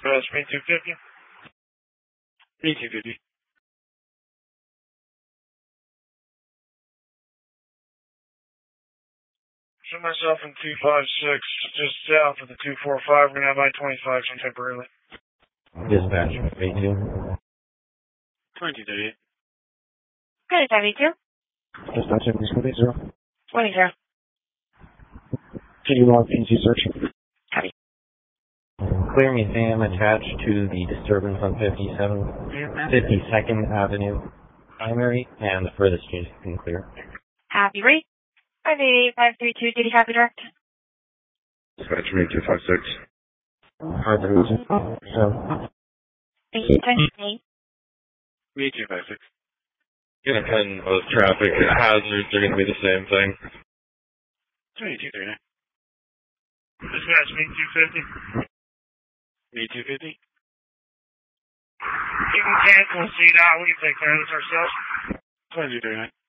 Dispatch, me 250. Me 250. Show myself in 256, just south of the 245. We're going to have I-25 temporarily. Dispatch, V2. 2238. Good, W2. Dispatch, please, 20. 20. Can you log PNC search? Copy. Clear me, Sam, attached to the disturbance on 52nd Avenue Primary, and the furthest you can clear. Happy rate. 58532, did you copy direct? Dispatch, me 256. 532. So. 810. Me 256. Gonna depend on both traffic hazards are gonna be the same thing. 2239. Dispatch, me 250. Me 250. You can cancel CDOT. We can take care of this ourselves. 2239.